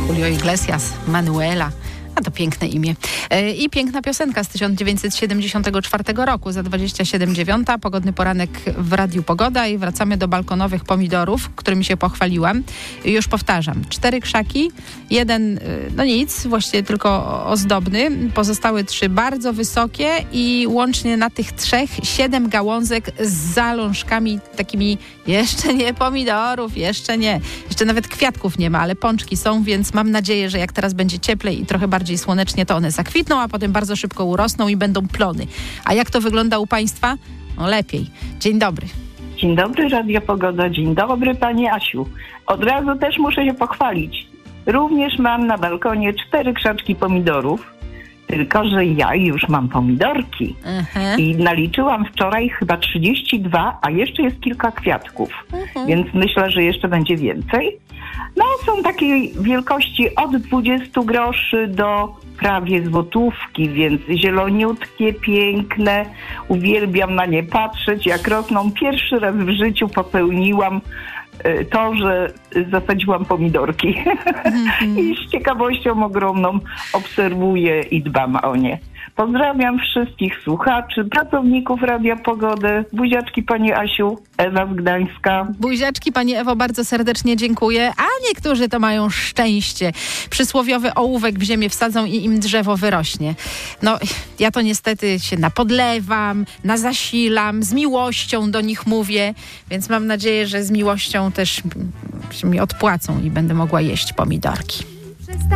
Julio Iglesias, Manuela. A to piękne imię. I piękna piosenka z 1974 roku, za 27:09. Pogodny poranek w Radiu Pogoda i wracamy do balkonowych pomidorów, którymi się pochwaliłam. Już powtarzam, 4 krzaki, jeden, no nic, właściwie tylko ozdobny. Pozostałe 3 bardzo wysokie i łącznie na tych 3 7 gałązek z zalążkami takimi jeszcze nie pomidorów, jeszcze nie. Jeszcze nawet kwiatków nie ma, ale pączki są, więc mam nadzieję, że jak teraz będzie cieplej i trochę bardziej słonecznie, to one zakwitną, a potem bardzo szybko urosną i będą plony. A jak to wygląda u Państwa? No lepiej. Dzień dobry. Dzień dobry, Radio Pogoda. Dzień dobry, Pani Asiu. Od razu też muszę się pochwalić. Również mam na balkonie 4 krzaczki pomidorów, tylko że ja już mam pomidorki. I naliczyłam wczoraj chyba 32, a jeszcze jest kilka kwiatków. Więc myślę, że jeszcze będzie więcej. No, są takiej wielkości od 20 groszy do prawie złotówki, więc zieloniutkie, piękne. Uwielbiam na nie patrzeć, jak rosną. Pierwszy raz w życiu popełniłam to, że zasadziłam pomidorki. I z ciekawością ogromną obserwuję i dbam o nie. Pozdrawiam wszystkich słuchaczy, pracowników Radia Pogodę. Buziaczki, Pani Asiu, Ewa z Gdańska. Buziaczki, Pani Ewo, bardzo serdecznie dziękuję. A niektórzy to mają szczęście. Przysłowiowy ołówek w ziemię wsadzą i im drzewo wyrośnie. No, ja to niestety się napodlewam, nazasilam, z miłością do nich mówię, więc mam nadzieję, że z miłością też mi odpłacą i będę mogła jeść pomidorki.